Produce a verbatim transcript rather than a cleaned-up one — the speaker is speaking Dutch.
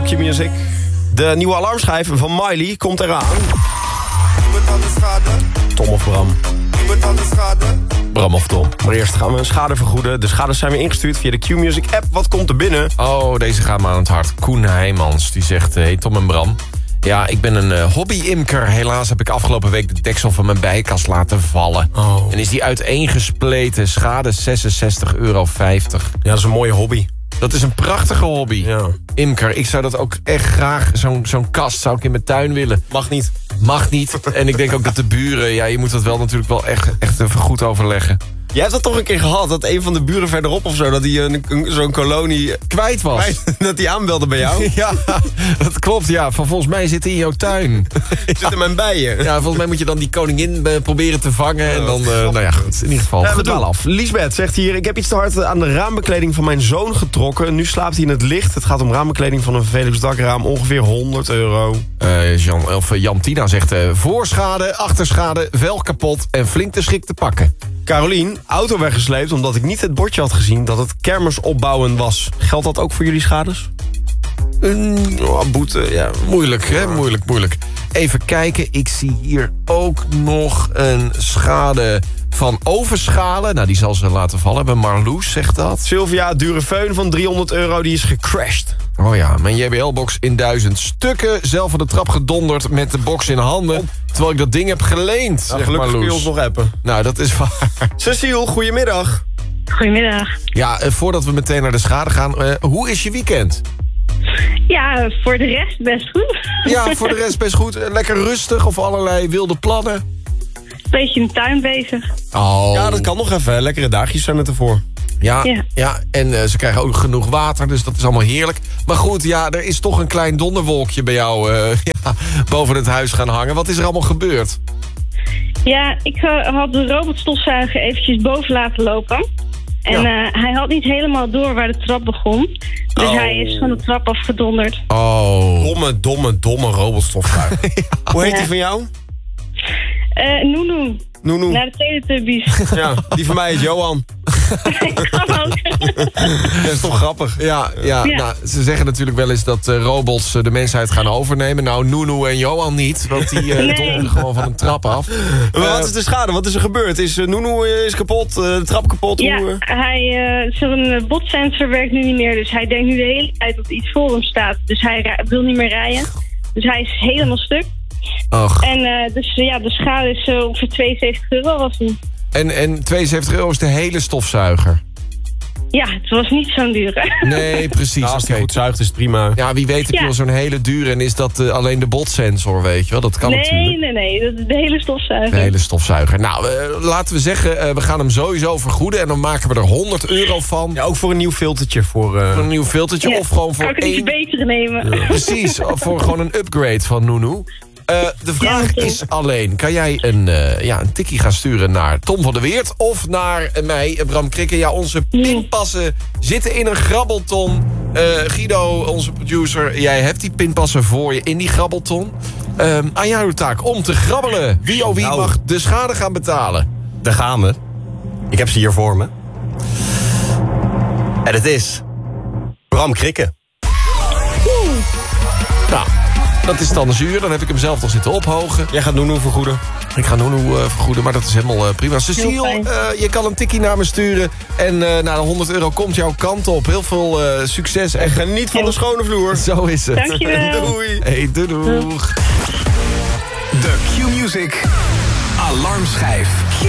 Q-Music. De nieuwe alarmschijf van Miley komt eraan. Tom of Bram? Bram of Tom? Maar eerst gaan we een schade vergoeden. De schades zijn weer ingestuurd via de Q-Music app. Wat komt er binnen? Oh, deze gaat me aan het hart. Koen Heijmans, die zegt... Hey Tom en Bram... Ja, ik ben een uh, hobby-imker. Helaas heb ik afgelopen week de deksel van mijn bijkast laten vallen. Oh. En is die uiteengespleten. Schade zesenzestig euro vijftig. Ja, dat is een mooie hobby. Dat is een prachtige hobby. Ja. Imker, ik zou dat ook echt graag... Zo'n zo'n kast zou ik in mijn tuin willen. Mag niet. Mag niet. En ik denk ook dat de buren... Ja, je moet dat wel natuurlijk wel echt, echt even goed overleggen. Jij hebt dat toch een keer gehad, dat een van de buren verderop of zo... dat hij een, een, zo'n kolonie Kwijt was. kwijt, dat hij aanbelde bij jou. Ja, dat klopt. Ja, van volgens mij zit hij in jouw tuin. Zit in mijn bijen. Ja, volgens mij moet je dan die koningin uh, proberen te vangen. En dan, uh, nou ja, goed. In ieder geval. Ja, we gedoe. dwalen af. Liesbeth zegt hier... Ik heb iets te hard aan de raambekleding van mijn zoon getrokken. Nu slaapt hij in het licht. Het gaat om raambekleding van een Philips dakraam. Ongeveer honderd euro. Uh, Jan, of uh, Jan Tina zegt... Uh, voorschade, achterschade, vel kapot en flink de schrik te pakken. Carolien, auto weggesleept omdat ik niet het bordje had gezien... dat het kermisopbouwen was. Geldt dat ook voor jullie schades? Mm, Oh, boete, ja. moeilijk, hè? Moeilijk, moeilijk. Even kijken. Ik zie hier ook nog een schade van overschalen. Nou, die zal ze laten vallen. Bij Marloes zegt dat. Sylvia, dure föhn van driehonderd euro, die is gecrashed. Oh ja, mijn J B L-box in duizend stukken. Zelf van de trap gedonderd met de box in handen. Terwijl ik dat ding heb geleend, Nou, zegt gelukkig kun je Marloes. ons nog appen. Nou, dat is waar. Cecile, goedemiddag. Goedemiddag. Ja, eh, voordat we meteen naar de schade gaan. Uh, hoe is je weekend? Ja, voor de rest best goed. Ja, voor de rest best goed. Uh, lekker rustig of allerlei wilde plannen? Beetje in de tuin bezig. Oh. Ja, dat kan nog even. hè. Lekkere dagjes zijn het ervoor. Ja, ja. Ja. en uh, ze krijgen ook genoeg water, dus dat is allemaal heerlijk. Maar goed, ja, er is toch een klein donderwolkje bij jou uh, ja, boven het huis gaan hangen. Wat is er allemaal gebeurd? Ja, ik uh, had de robotstofzuiger eventjes boven laten lopen. En Ja. uh, hij had niet helemaal door waar de trap begon. Dus Oh. hij is van de trap afgedonderd. Oh. Domme, domme, domme robotstofzuiger. Hoe heet Ja. die van jou? Eh, Noenoe, Noenoe. naar de Teletubbies. Ja, die van mij is Johan. Kan ook. Dat is toch grappig. Ja, ja, Ja. Nou, ze zeggen natuurlijk wel eens dat uh, robots uh, de mensheid gaan overnemen. Nou, Noenoe en Johan niet, want die uh, Nee. donderen gewoon van een trap af. Maar Uh, wat is de schade? Wat is er gebeurd? Is uh, Noenoe uh, is kapot, uh, de trap kapot? Ja, Hoe, uh? hij, uh, zijn botsensor werkt nu niet meer. Dus hij denkt nu de hele tijd dat iets voor hem staat. Dus hij ra- wil niet meer rijden. Dus hij is helemaal stuk. Ach. En uh, dus ja, de schade is uh, ongeveer tweeënzeventig euro was die. En, en tweeënzeventig euro is de hele stofzuiger. Ja, het was niet zo'n dure. Nee, precies. Nou, als die oké. goed zuigt is het prima. Ja, wie weet heb je Ja. wel zo'n hele dure en is dat uh, alleen de botsensor, weet je wel? Dat kan nee, natuurlijk. nee, nee. Dat is de hele stofzuiger. De hele stofzuiger. Nou, uh, laten we zeggen, uh, we gaan hem sowieso vergoeden en dan maken we er honderd euro van. Ja, ook voor een nieuw filtertje. Voor, uh... Voor een nieuw filtertje Ja. of gewoon voor Kan ik een iets één... betere nemen? Precies, of voor gewoon een upgrade van Noenoe. Uh, de vraag Ja, is alleen, kan jij een, uh, ja, een tikkie gaan sturen naar Tom van der Weert... of naar uh, mij, Bram Krikke? Ja, onze pinpassen zitten in een grabbelton. Uh, Guido, onze producer, jij hebt die pinpassen voor je in die grabbelton. Uh, aan jou de taak om te grabbelen. Wie oh wie Nou. mag de schade gaan betalen? Daar gaan we. Ik heb ze hier voor me. En het is Bram Krikke. Nou, dat is dan zuur. Dan heb ik hem zelf nog zitten ophogen. Jij gaat Noenoe vergoeden. Ik ga Noenoe uh, vergoeden, maar dat is helemaal uh, prima. Heel Cecile, fijn. uh, je kan een tikkie naar me sturen. En uh, nou, de honderd euro komt jouw kant op. Heel veel uh, succes. En En geniet van de schone vloer. zo is het. Dankjewel. Doei. Hey, doei doeg. De Q-Music Alarmschijf.